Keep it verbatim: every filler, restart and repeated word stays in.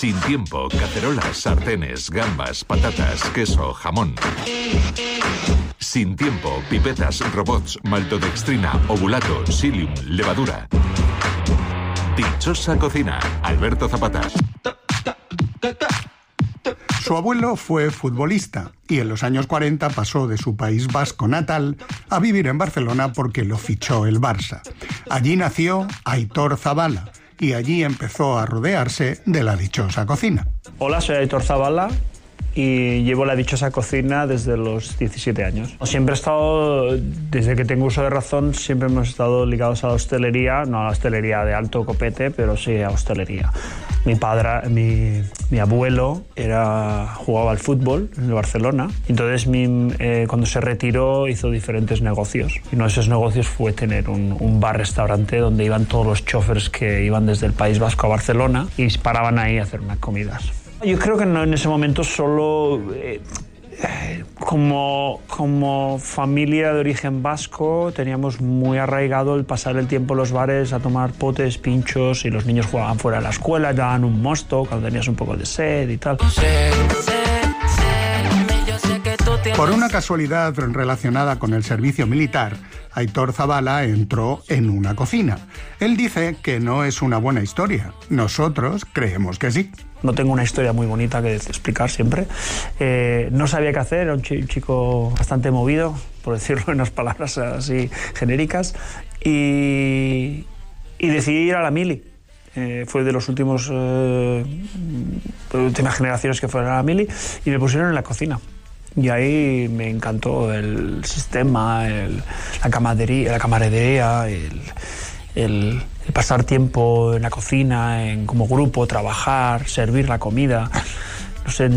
Sin tiempo, cacerolas, sartenes, gambas, patatas, queso, jamón. Sin tiempo, pipetas, robots, maltodextrina, ovulato, psyllium, levadura. Dichosa cocina, Alberto Zapata. Su abuelo fue futbolista y en los años cuarenta pasó de su país vasco natal a vivir en Barcelona porque lo fichó el Barça. Allí nació Aitor Zabala y allí empezó a rodearse de la dichosa cocina. Hola, soy Aitor Zabala y llevo la dichosa cocina desde los diecisiete años. Siempre he estado, desde que tengo uso de razón, siempre hemos estado ligados a la hostelería, no a la hostelería de alto copete, pero sí a hostelería. Mi padre, mi, mi abuelo era, jugaba al fútbol en el Barcelona, entonces mi, eh, cuando se retiró hizo diferentes negocios. Y uno de esos negocios fue tener un, un bar-restaurante donde iban todos los chóferes que iban desde el País Vasco a Barcelona y paraban ahí a hacer unas comidas. Yo creo que no, en ese momento solo eh, eh, como, como familia de origen vasco teníamos muy arraigado el pasar el tiempo en los bares a tomar potes, pinchos, y los niños jugaban fuera de la escuela, daban un mosto cuando tenías un poco de sed y tal. Por una casualidad relacionada con el servicio militar, Aitor Zabala entró en una cocina. Él dice que no es una buena historia. Nosotros creemos que sí. No tengo una historia muy bonita que explicar siempre. Eh, no sabía qué hacer, era un chico bastante movido, por decirlo en unas palabras así genéricas, y, y decidí ir a la mili. Eh, fue de los últimos, eh, de las últimas generaciones que fueron a la mili, y me pusieron en la cocina. Y ahí me encantó el sistema, el, la camaradería, la camaradería el, el, el pasar tiempo en la cocina, en, como grupo, trabajar, servir la comida. No sé,